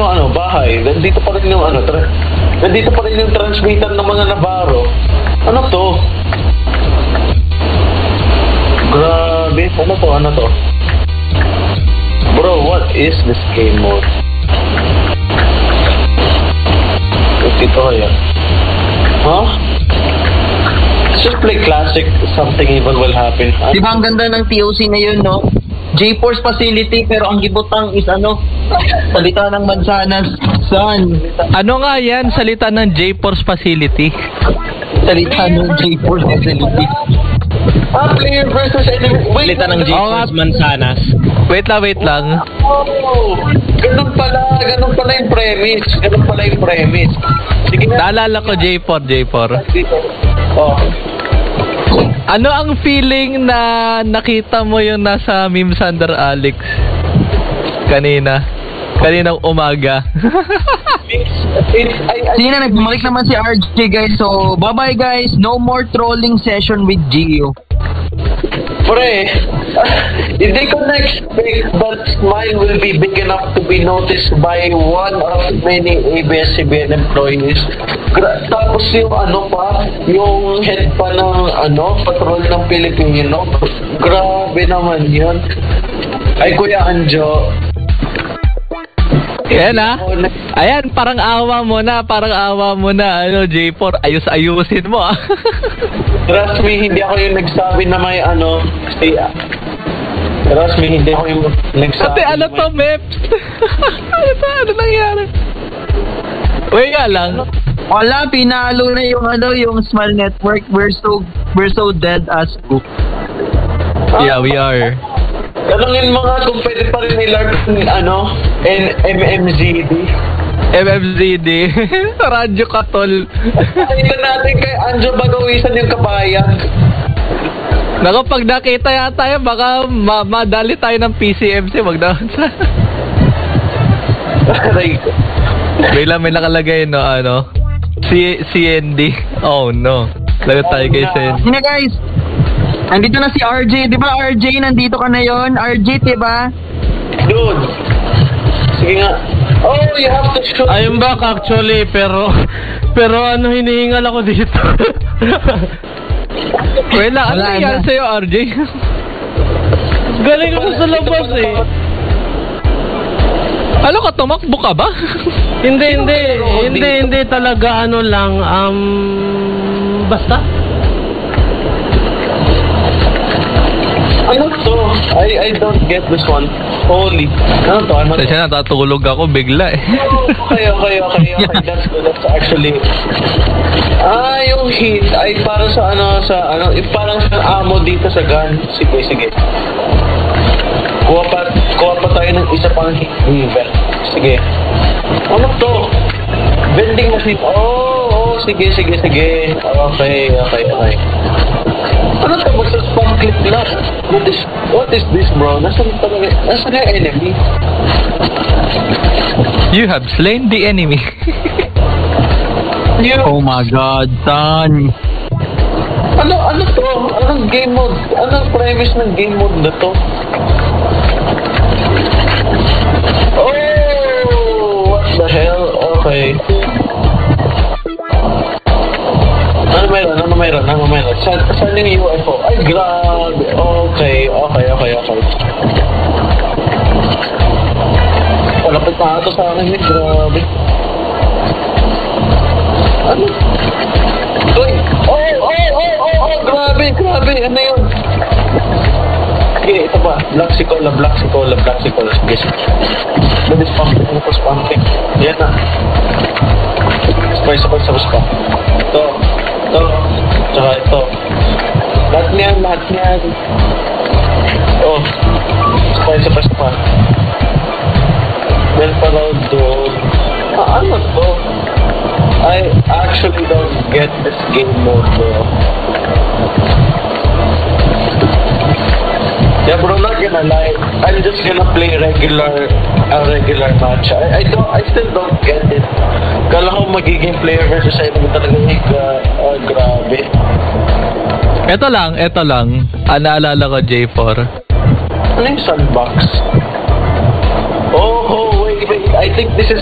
yung bahay. Nandito pa rin yung nandito pa rin yung transmitter ng mga Navarro. Ano to? Grabe. Ano to? Bro, what is this game mode? Ito kaya. Huh? Let's just play classic. Something evil will happen. Di ba ang ganda ng TOC na yun, no? J-Force facility, pero ang gibutang is salita ng Mansanas. Saan? Ano nga yan? Salita ng J-Force facility. Salita ng J-Force facility. Player versus enemy. Salita ng J-Force Mansanas. Wait lang. Oh, ganun pala yung premise. Sige na. Naalala ko J4. Oh. Ano ang feeling na nakita mo yung nasa Memes Under Alex kaninang umaga? Sige na, nagbumalik naman si RJ, guys. So, bye-bye, guys. No more trolling session with Gio. Pre, hindi ko na-expect that smile will be big enough to be noticed by one of many ABS-CBN employees. Tapos yung yung head pa ng patrol ng Pilipino. Grabe naman yun. Ay, Kuya Anjo. Ayan Ayan, parang awa mo na. J4, ayusin mo Trust me, hindi ako yung nagsabi na may Trust me, hindi ako yung nagsabi. Ate, to, Meps? Ano nangyari? Uy, nga lang. Wala, pinalo na yung Smile Network. We're so dead as book. Yeah, we are. Tanungin mo nga kung pwede pa rin i-learn MMZD. Radyo Katol. Nakita natin kay Anjo Bagawisan yung kabayan. Naku, pag nakita yata yan, baka madali tayo ng PCMC. Wag na. May nakalagay CND. Oh no. Lagot tayo kay CND. Hindi na, guys. Nandito na si RJ. Di ba RJ, nandito ka na yon? RJ, di ba? Dude. Sige nga. Oh, you have to shoot. I'm back actually, pero hinihingal ako dito. Ano nangyari sa'yo, RJ? Galing ako sa labas Ano ka, tumakbo ka ba? Hindi talaga basta. Ano to? I don't get this one. Holy. Ano to? Kasi natutulog ako bigla Okay. That's good. That's actually... yung heat ay para sa parang sa ammo dito sa gun. Sige. Kuha pa tayo ng isa pang heat level. Sige. Ano to? Vending machine. Oh, sige. Okay. Ano to? Magsa-spam clip lang. What is this, bro? Nasaan yung enemy? You have slain the enemy. Oh my God, son. Ano to? Anong game mode? Anong premise ng game mode na to? Oh, what the hell? Okay. Ano meron? Saan yung UFO? Ay, grabe. Okay. Palapit na ito sa akin. Grabe. Ano? Uy! Oh! Grabe! Ano yun? Okay, ito ba? Black Sicola. Sige. Bilis pumping. Yan na. Sabay sa spam. Ito. Tsaka ito. Lahat niyan. Oh. Sabay sa spam. Then pala doon. Ano to? I actually don't get this game mode, bro. Yeah, bro, not gonna lie. I'm just gonna play a regular match. I still don't get it. Kala ko magiging player versus enemy talaga. Grabe. Ito lang. Naalala ko, J4. Ano yung sandbox? Oh, wait. I think this is